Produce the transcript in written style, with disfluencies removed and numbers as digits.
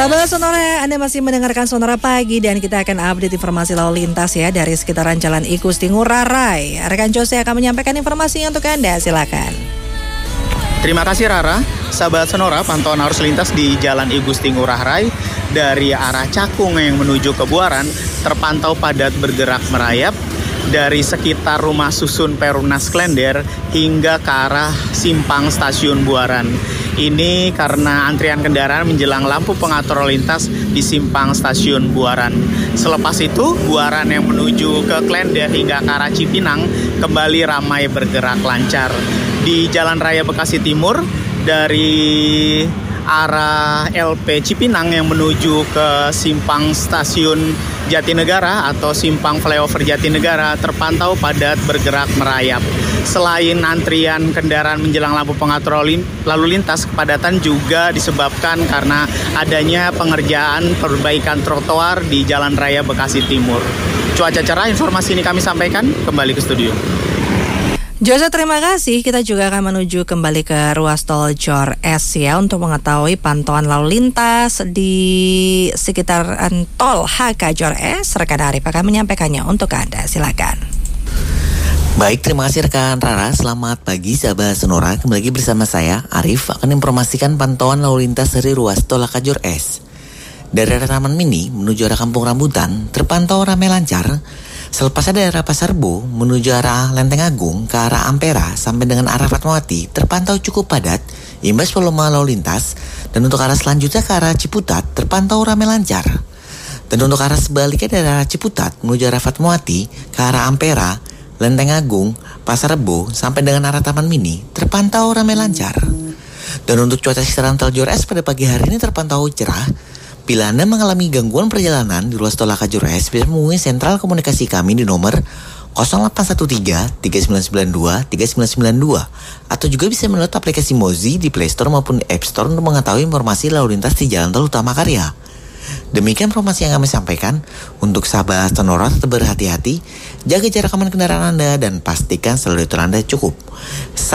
Sahabat Sonora, Anda masih mendengarkan Sonora Pagi dan kita akan update informasi lalu lintas ya dari sekitaran Jalan I Gusti Ngurah Rai. Rekan Jose akan menyampaikan informasinya untuk Anda, silakan. Terima kasih Rara. Sahabat Sonora, pantauan arus lintas di Jalan I Gusti Ngurah Rai dari arah Cakung yang menuju ke Buaran terpantau padat bergerak merayap dari sekitar Rumah Susun Perumnas Klender hingga ke arah simpang stasiun Buaran. Ini karena antrian kendaraan menjelang lampu pengatur lalu lintas di simpang stasiun Buaran. Selepas itu, Buaran yang menuju ke Klender hingga ke arah Cipinang kembali ramai bergerak lancar. Di Jalan Raya Bekasi Timur dari arah LP Cipinang yang menuju ke simpang stasiun Jatinegara atau simpang flyover Jatinegara terpantau padat bergerak merayap. Selain antrian kendaraan menjelang lampu pengatur lalu lintas, kepadatan juga disebabkan karena adanya pengerjaan perbaikan trotoar di Jalan Raya Bekasi Timur. Cuaca cerah, informasi ini kami sampaikan, kembali ke studio. Jose, terima kasih. Kita juga akan menuju kembali ke ruas tol Jor S ya untuk mengetahui pantauan lalu lintas di sekitaran tol HK Jor S. Rekan Arif akan menyampaikannya untuk Anda. Silakan. Baik, terima kasih rekan Rara. Selamat pagi sahabat Sonora. Kembali lagi bersama saya Arif akan informasikan pantauan lalu lintas dari ruas tol HK Jor S. Dari arah Taman Mini menuju arah Kampung Rambutan terpantau ramai lancar. Selepas dari arah Pasar Rebo menuju arah Lenteng Agung ke arah Ampera sampai dengan arah Fatmawati terpantau cukup padat, imbas volume lalu lintas. Dan untuk arah selanjutnya ke arah Ciputat terpantau ramai lancar. Dan untuk arah sebaliknya dari arah Ciputat menuju arah Fatmawati ke arah Ampera, Lenteng Agung, Pasar Rebo sampai dengan arah Taman Mini terpantau ramai lancar. Dan untuk cuaca sekitaran tol Jor S pada pagi hari ini terpantau cerah. Bila Anda mengalami gangguan perjalanan di ruas tol HK Jor S, bisa menghubungi sentral komunikasi kami di nomor 0813-3992-3992 atau juga bisa mendownload aplikasi Mozi di Play Store maupun di App Store untuk mengetahui informasi lalu lintas di Jalan Tol Utama Karya. Demikian informasi yang kami sampaikan. Untuk sahabat Sonora, tetap berhati-hati, jaga jarak aman kendaraan Anda dan pastikan saldo Anda cukup.